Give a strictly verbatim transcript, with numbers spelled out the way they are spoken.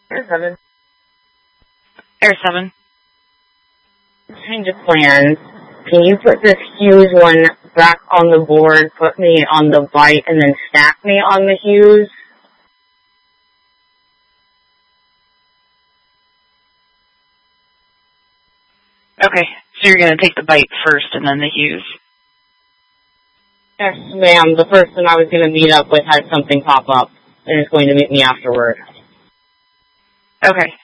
Air seven. Air seven. Change of plans. Can you put this Hughes one back on the board, put me on the bite, and then stack me on the Hughes? Okay, so you're going to take the bite first and then the Hughes. Yes, ma'am. The person I was going to meet up with had something pop up, and is going to meet me afterward. Okay.